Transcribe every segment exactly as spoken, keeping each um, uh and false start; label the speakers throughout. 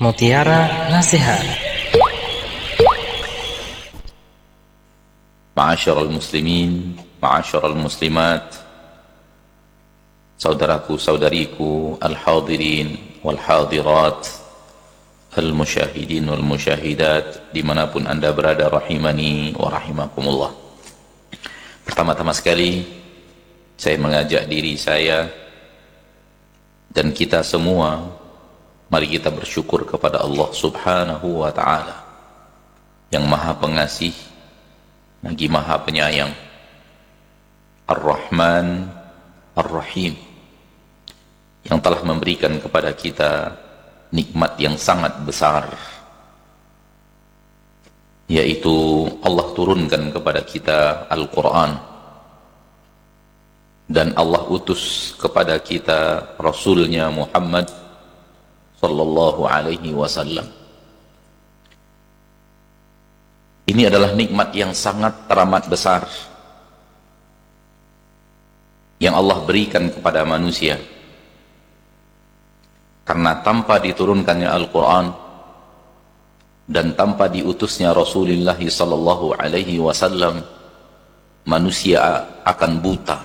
Speaker 1: Mutiara Nasihat.
Speaker 2: Ma'asyiral muslimin, ma'asyiral muslimat, saudaraku saudariku al-hadirin wal hadirat, al-musyahidin wal musyahidat, dimanapun anda berada, rahimani wa rahimakumullah. Pertama-tama sekali saya mengajak diri saya dan kita semua, mari kita bersyukur kepada Allah subhanahu wa ta'ala yang maha pengasih lagi maha penyayang, Ar-Rahman Ar-Rahim, yang telah memberikan kepada kita nikmat yang sangat besar, yaitu Allah turunkan kepada kita Al-Quran, dan Allah utus kepada kita Rasulnya Muhammad sallallahu alaihi wasallam. Ini adalah nikmat yang sangat teramat besar yang Allah berikan kepada manusia, karena tanpa diturunkannya Al-Quran dan tanpa diutusnya Rasulullah sallallahu alaihi wasallam, manusia akan buta,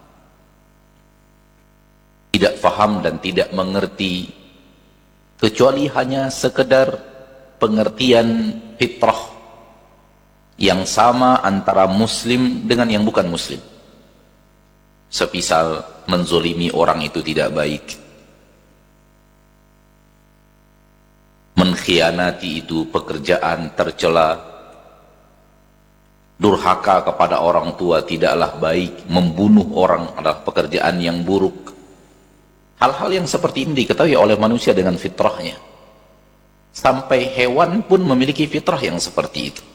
Speaker 2: tidak faham dan tidak mengerti, kecuali hanya sekedar pengertian fitrah yang sama antara muslim dengan yang bukan muslim. Semisal menzolimi orang itu tidak baik, mengkhianati itu pekerjaan tercela, durhaka kepada orang tua tidaklah baik, membunuh orang adalah pekerjaan yang buruk. Hal-hal yang seperti ini diketahui oleh manusia dengan fitrahnya. Sampai hewan pun memiliki fitrah yang seperti itu.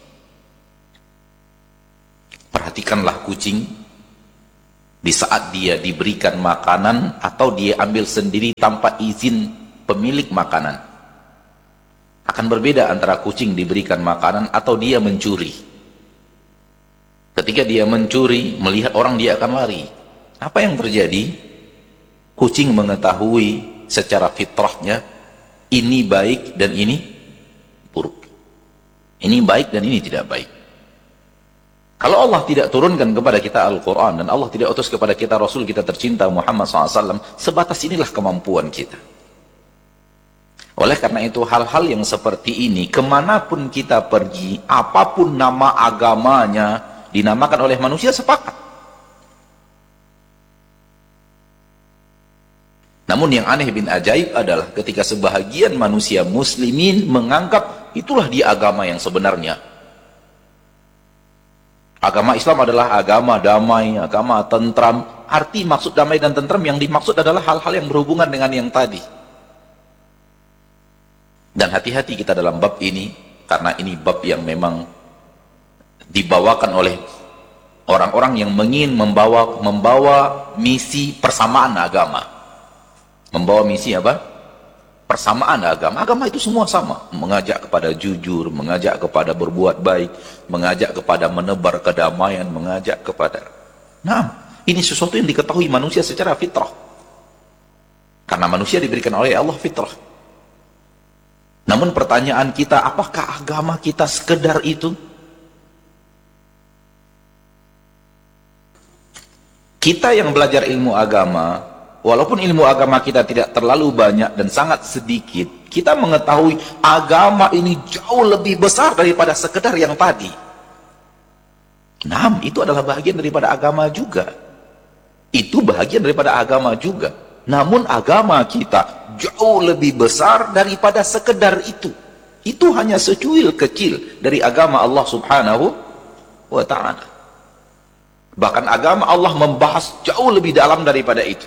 Speaker 2: Perhatikanlah kucing, di saat dia diberikan makanan atau dia ambil sendiri tanpa izin pemilik makanan, akan berbeda antara kucing diberikan makanan atau dia mencuri. Ketika dia mencuri, melihat orang, dia akan lari. Apa yang terjadi? Kucing mengetahui secara fitrahnya ini baik dan ini buruk, ini baik dan ini tidak baik. Kalau Allah tidak turunkan kepada kita Al-Quran dan Allah tidak utus kepada kita Rasul kita tercinta Muhammad shallallahu alaihi wasallam, sebatas inilah kemampuan kita. Oleh karena itu, hal-hal yang seperti ini, kemanapun kita pergi, apapun nama agamanya, dinamakan oleh manusia, sepakat. Namun yang aneh bin ajaib adalah ketika sebahagian manusia muslimin menganggap itulah dia agama yang sebenarnya. Agama Islam adalah agama damai, agama tentram. Arti maksud damai dan tentram yang dimaksud adalah hal-hal yang berhubungan dengan yang tadi. Dan hati-hati kita dalam bab ini, karena ini bab yang memang dibawakan oleh orang-orang yang ingin membawa membawa misi persamaan agama. Membawa misi apa? Persamaan agama. Agama itu semua sama, mengajak kepada jujur, mengajak kepada berbuat baik, mengajak kepada menebar kedamaian, mengajak kepada, nah, ini sesuatu yang diketahui manusia secara fitrah, karena manusia diberikan oleh Allah fitrah. Namun pertanyaan kita, apakah agama kita sekedar itu? Kita yang belajar ilmu agama, walaupun ilmu agama kita tidak terlalu banyak dan sangat sedikit, kita mengetahui agama ini jauh lebih besar daripada sekedar yang tadi. Nah, itu adalah bagian daripada agama juga. Itu bagian daripada agama juga. Namun agama kita jauh lebih besar daripada sekedar itu. Itu hanya secuil kecil dari agama Allah subhanahu wa ta'ala. Bahkan agama Allah membahas jauh lebih dalam daripada itu.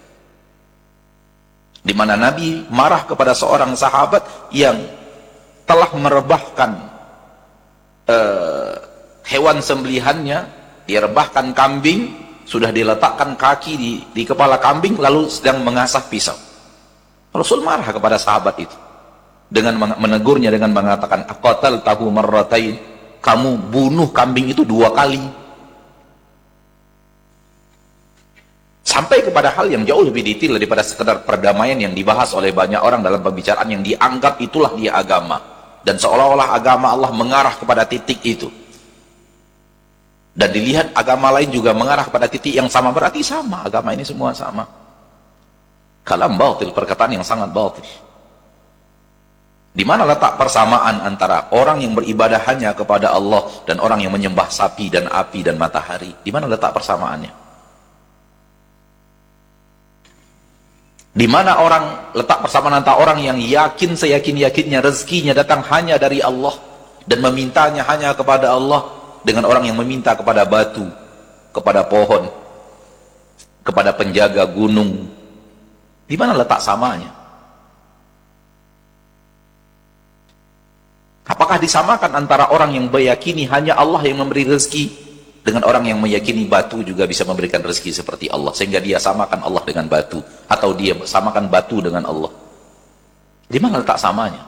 Speaker 2: Di mana Nabi marah kepada seorang sahabat yang telah merebahkan uh, hewan sembelihannya, dia rebahkan kambing, sudah diletakkan kaki di, di kepala kambing, lalu sedang mengasah pisau. Rasul marah kepada sahabat itu dengan menegurnya dengan mengatakan, aqataltahu marratain, kamu bunuh kambing itu dua kali. Sampai kepada hal yang jauh lebih detail daripada sekedar perdamaian yang dibahas oleh banyak orang dalam pembicaraan yang dianggap itulah dia agama. Dan seolah-olah agama Allah mengarah kepada titik itu. Dan dilihat agama lain juga mengarah kepada titik yang sama, berarti sama, agama ini semua sama. Kalam batil, perkataan yang sangat batil. Di mana letak persamaan antara orang yang beribadah hanya kepada Allah dan orang yang menyembah sapi dan api dan matahari? Di mana letak persamaannya? Di mana orang letak persamaan antara orang yang yakin seyakin-yakinnya rezekinya datang hanya dari Allah dan memintanya hanya kepada Allah, dengan orang yang meminta kepada batu, kepada pohon, kepada penjaga gunung? Di mana letak samanya? Apakah disamakan antara orang yang meyakini hanya Allah yang memberi rezeki dengan orang yang meyakini batu juga bisa memberikan rezeki seperti Allah, sehingga dia samakan Allah dengan batu, atau dia samakan batu dengan Allah? Di mana letak samanya?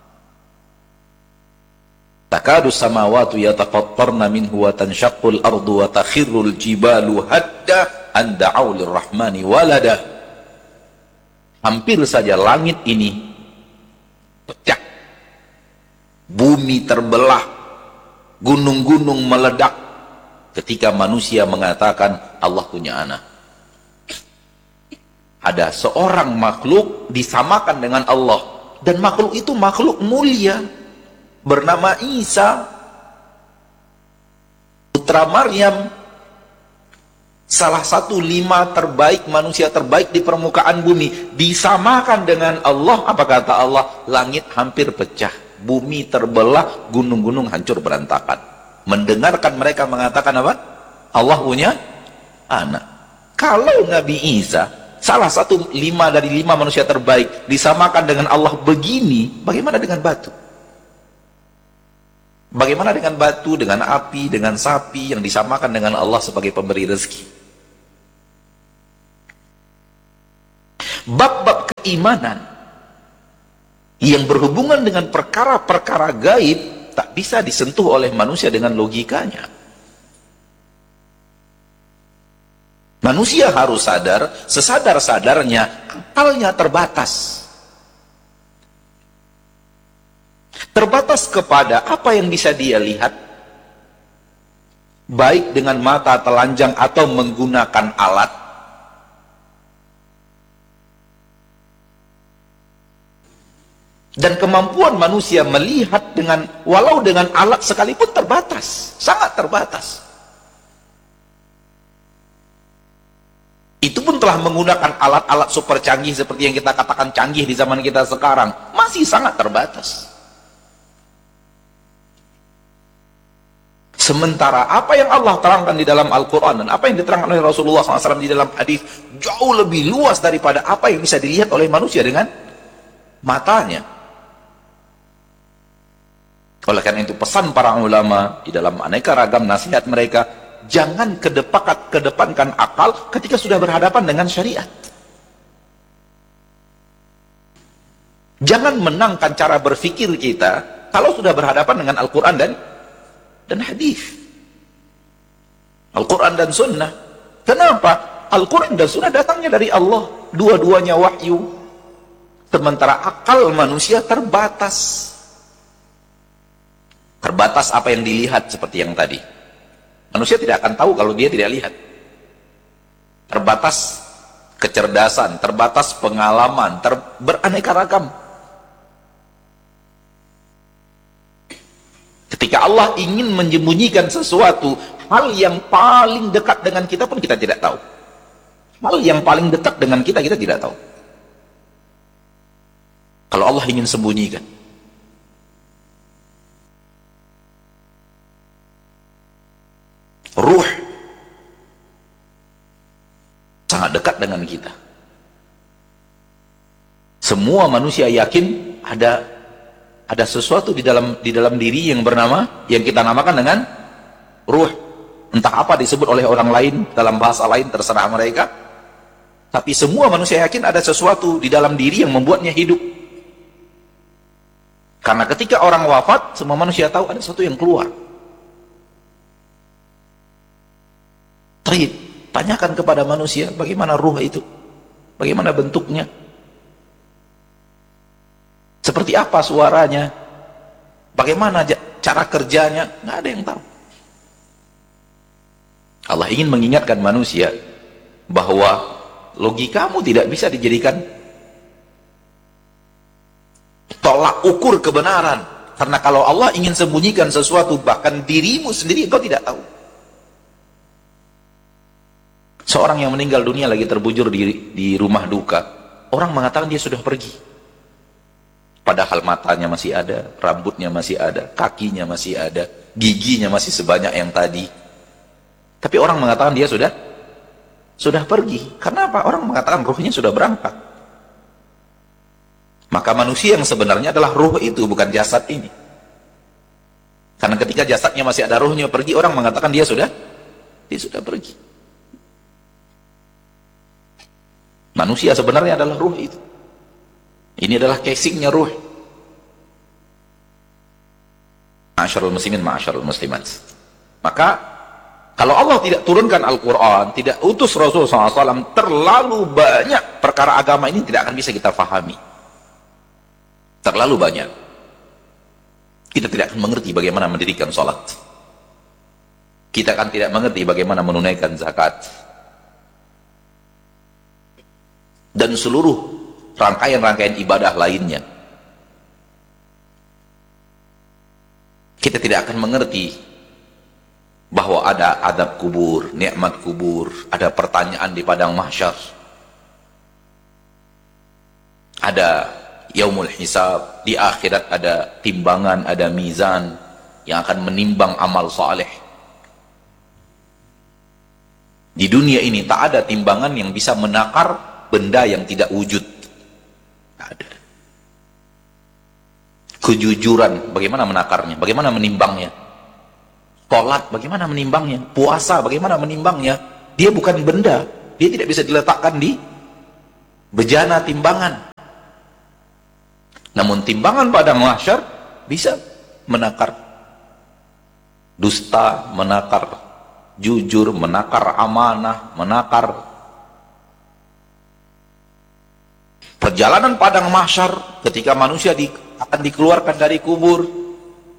Speaker 2: Takadu samawatu yatafattarna minhu wa tanshaqqul ardu wa takhirrul jibalu hadda an da'u lirrahmani walada. Hampir saja langit ini pecah, bumi terbelah, gunung-gunung meledak ketika manusia mengatakan Allah punya anak. Ada seorang makhluk disamakan dengan Allah, dan makhluk itu makhluk mulia bernama Isa, putra Maryam, salah satu lima terbaik manusia terbaik di permukaan bumi, disamakan dengan Allah. Apa kata Allah? Langit hampir pecah, bumi terbelah, gunung-gunung hancur berantakan. Mendengarkan mereka mengatakan apa? Allah punya anak. Kalau Nabi Isa, salah satu lima dari lima manusia terbaik, disamakan dengan Allah begini, bagaimana dengan batu? Bagaimana dengan batu, dengan api, dengan sapi yang disamakan dengan Allah sebagai pemberi rezeki? Bab-bab keimanan yang berhubungan dengan perkara-perkara gaib tak bisa disentuh oleh manusia dengan logikanya. Manusia harus sadar, sesadar-sadarnya akalnya terbatas. Terbatas kepada apa yang bisa dia lihat, baik dengan mata telanjang atau menggunakan alat. Dan kemampuan manusia melihat dengan, walau dengan alat sekalipun, terbatas, sangat terbatas. Itu pun telah menggunakan alat-alat super canggih seperti yang kita katakan canggih di zaman kita sekarang, masih sangat terbatas. Sementara apa yang Allah terangkan di dalam Al-Quran dan apa yang diterangkan oleh Rasulullah shallallahu alaihi wasallam di dalam hadis jauh lebih luas daripada apa yang bisa dilihat oleh manusia dengan matanya. Oleh karena itu pesan para ulama di dalam aneka ragam nasihat mereka, jangan kedepakat kedepankan akal ketika sudah berhadapan dengan syariat. Jangan menangkan cara berpikir kita kalau sudah berhadapan dengan Al-Quran dan dan hadis, Al-Quran dan Sunnah. Kenapa? Al-Quran dan Sunnah datangnya dari Allah, dua-duanya wahyu. Sementara akal manusia terbatas. Terbatas apa yang dilihat, seperti yang tadi. Manusia tidak akan tahu kalau dia tidak lihat. Terbatas kecerdasan, terbatas pengalaman, ter beraneka ragam. Ketika Allah ingin menyembunyikan sesuatu, hal yang paling dekat dengan kita pun kita tidak tahu. Hal yang paling dekat dengan kita, kita tidak tahu. Kalau Allah ingin sembunyikan. Ruh sangat dekat dengan kita. Semua manusia yakin ada ada sesuatu di dalam di dalam diri yang bernama, yang kita namakan dengan ruh. Entah apa disebut oleh orang lain, dalam bahasa lain terserah mereka. Tapi semua manusia yakin ada sesuatu di dalam diri yang membuatnya hidup. Karena ketika orang wafat, semua manusia tahu ada sesuatu yang keluar. Taib. tanyakan kepada manusia bagaimana ruh itu, bagaimana bentuknya, seperti apa suaranya, bagaimana cara kerjanya, nggak ada yang tahu. Allah ingin mengingatkan manusia bahwa logikamu tidak bisa dijadikan tolak ukur kebenaran, karena kalau Allah ingin sembunyikan sesuatu, bahkan dirimu sendiri engkau tidak tahu. Seorang yang meninggal dunia lagi terbujur di, di rumah duka, orang mengatakan dia sudah pergi, padahal matanya masih ada, rambutnya masih ada, kakinya masih ada, giginya masih sebanyak yang tadi, tapi orang mengatakan dia sudah sudah pergi. Karena apa? Orang mengatakan ruhnya sudah berangkat. Maka manusia yang sebenarnya adalah ruh itu, bukan jasad ini. Karena ketika jasadnya masih ada, ruhnya pergi, orang mengatakan dia sudah dia sudah pergi. Manusia sebenarnya adalah ruh itu. Ini adalah casingnya ruh. Ma'asyarul muslimin, ma'asyarul muslimat. Maka kalau Allah tidak turunkan Al-Quran, tidak utus Rasul shallallahu alaihi wasallam, terlalu banyak perkara agama ini tidak akan bisa kita fahami. Terlalu banyak. Kita tidak akan mengerti bagaimana mendirikan sholat. Kita akan tidak mengerti bagaimana menunaikan zakat. Dan seluruh rangkaian-rangkaian ibadah lainnya. Kita tidak akan mengerti bahwa ada adab kubur, nikmat kubur, ada pertanyaan di padang mahsyar, ada yaumul hisab, di akhirat ada timbangan, ada mizan yang akan menimbang amal saleh. Di dunia ini tak ada timbangan yang bisa menakar benda yang tidak wujud. Tak ada. Kejujuran, bagaimana menakarnya, bagaimana menimbangnya? Sholat, bagaimana menimbangnya? Puasa, bagaimana menimbangnya? Dia bukan benda, dia tidak bisa diletakkan di bejana timbangan. Namun timbangan pada mahsyar bisa menakar dusta, menakar jujur, menakar amanah, menakar. Perjalanan padang mahsyar ketika manusia di, akan dikeluarkan dari kubur,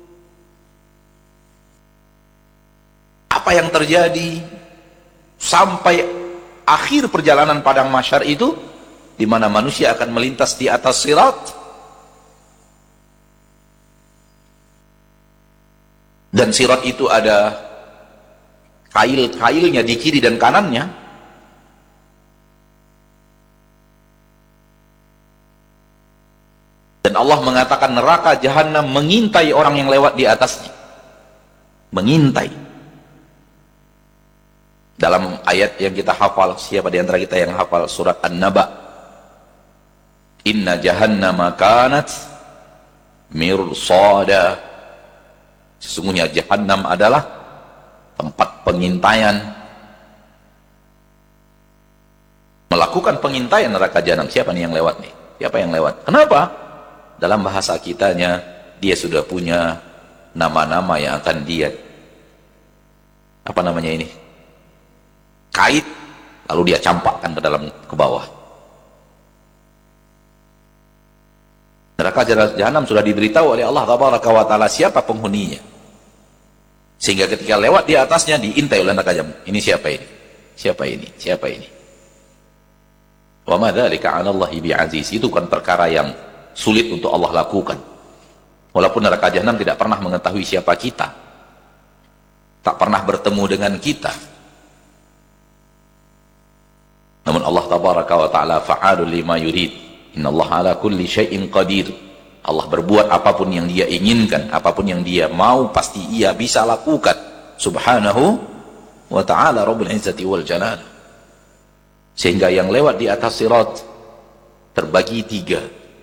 Speaker 2: apa yang terjadi sampai akhir perjalanan padang mahsyar itu, di mana manusia akan melintas di atas sirat, dan sirat itu ada kail-kailnya di kiri dan kanannya. Dan Allah mengatakan neraka jahanam mengintai orang yang lewat di atasnya, mengintai. Dalam ayat yang kita hafal, siapa di antara kita yang hafal surat An-Naba? Inna jahannama kanat mirsada. Sesungguhnya jahannam adalah tempat pengintaian. Melakukan pengintaian neraka jahanam. Siapa nih yang lewat nih? Siapa yang lewat? Kenapa? Dalam bahasa kitanya, dia sudah punya nama-nama yang akan dia, apa namanya ini? Kait, lalu dia campakkan ke dalam, ke bawah. Neraka jahanam sudah diberitahu oleh Allah Tabaraka wa Ta'ala siapa penghuninya, sehingga ketika lewat di atasnya diintai oleh neraka jahanam. Ini siapa ini? Siapa ini? Siapa ini? Wa ma dzalika 'ala Allahi bi'aziz. Itu kan perkara yang sulit untuk Allah lakukan. Walaupun neraka jahanam tidak pernah mengetahui siapa kita, tak pernah bertemu dengan kita, namun Allah Tabaraka wa Ta'ala fa'alul lima yurid. Innallaha ala kulli syai'in qadir. Allah berbuat apapun yang dia inginkan, apapun yang dia mau, pasti ia bisa lakukan. Subhanahu wa ta'ala Rabbul Izzati wal Jalal. Sehingga yang lewat di atas sirat terbagi tiga.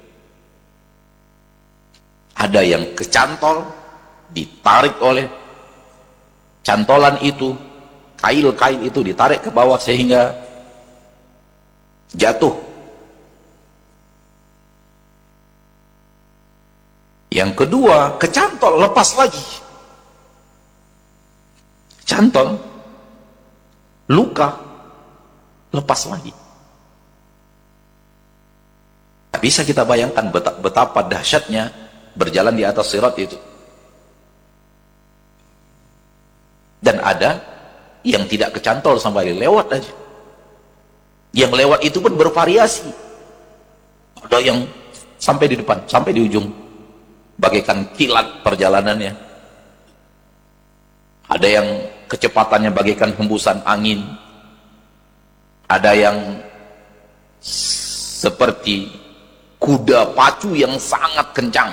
Speaker 2: Ada yang kecantol, ditarik oleh cantolan itu, kail-kail itu ditarik ke bawah sehingga jatuh. Yang kedua, kecantol, lepas lagi. Cantol, luka, lepas lagi. Bisa kita bayangkan betapa dahsyatnya berjalan di atas sirat itu. Dan ada yang tidak kecantol sampai lewat aja. Yang lewat itu pun bervariasi. Ada yang sampai di depan, sampai di ujung, bagaikan kilat perjalanannya. Ada yang kecepatannya bagaikan hembusan angin. Ada yang seperti kuda pacu yang sangat kencang.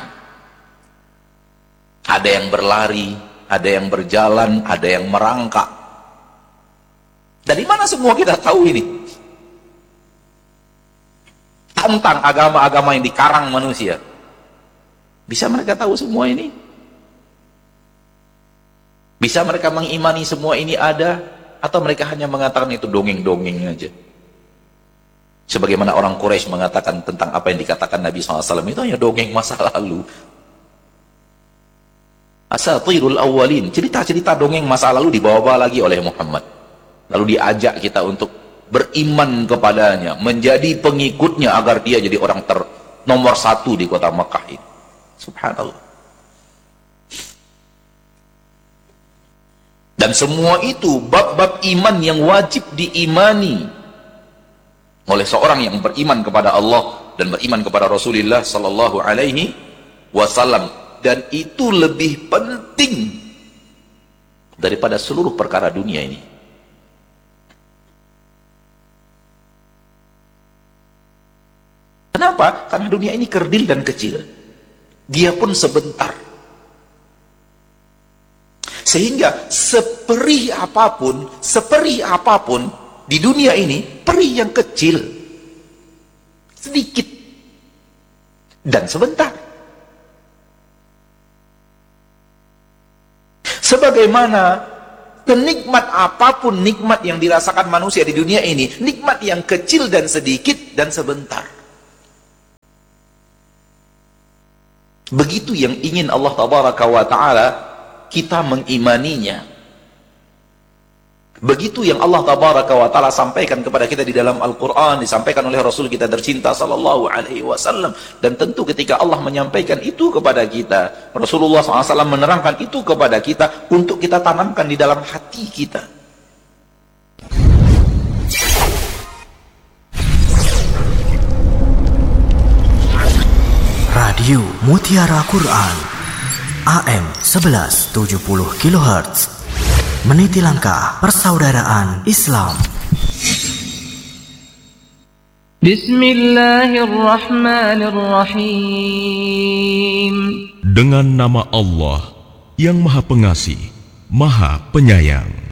Speaker 2: Ada yang berlari, ada yang berjalan, ada yang merangkak. Dari mana semua kita tahu ini? Tentang agama-agama yang dikarang manusia. Bisa mereka tahu semua ini? Bisa mereka mengimani semua ini ada? Atau mereka hanya mengatakan itu dongeng-dongeng aja? Sebagaimana orang Quraisy mengatakan tentang apa yang dikatakan Nabi shallallahu alaihi wasallam itu hanya dongeng masa lalu. Asatirul awwalin, cerita-cerita dongeng masa lalu dibawa-bawa lagi oleh Muhammad. Lalu diajak kita untuk beriman kepadanya, menjadi pengikutnya agar dia jadi orang ter nomor satu di kota Mekah ini. Subhanallah. Dan semua itu bab-bab iman yang wajib diimani oleh seorang yang beriman kepada Allah dan beriman kepada Rasulullah sallallahu alaihi wasallam, dan itu lebih penting daripada seluruh perkara dunia ini. Kenapa? Karena dunia ini kerdil dan kecil. Dia pun sebentar. Sehingga seperih apapun, seperih apapun di dunia ini, perih yang kecil, sedikit, dan sebentar. Sebagaimana senikmat apapun nikmat yang dirasakan manusia di dunia ini, nikmat yang kecil dan sedikit dan sebentar. Begitu yang ingin Allah Tabaraka wa Ta'ala kita mengimaninya. Begitu yang Allah Tabaraka wa Ta'ala sampaikan kepada kita di dalam Al-Quran, disampaikan oleh Rasul kita tercinta sallallahu alaihi wasallam. Dan tentu ketika Allah menyampaikan itu kepada kita, Rasulullah shallallahu alaihi wasallam menerangkan itu kepada kita untuk kita tanamkan di dalam hati kita.
Speaker 1: Radio Mutiara Quran A M sebelas tujuh puluh kilohertz, meniti langkah persaudaraan Islam.
Speaker 3: Bismillahirrahmanirrahim.
Speaker 4: Dengan nama Allah yang Maha Pengasih, Maha Penyayang.